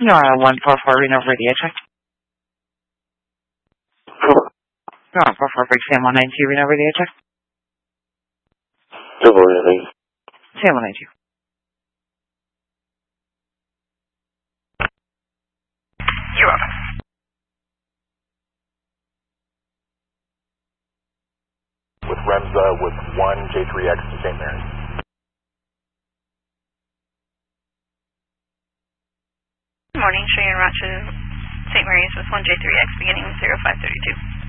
Nora 144 Reno radio check. Nora 44 Big Sam 192 Reno radio check. Good morning. Sam 192. You're welcome. With Remza with 1J3X to St. Mary's. Good morning, Cheyenne Rocha, St. Mary's with 1J3X beginning 0532.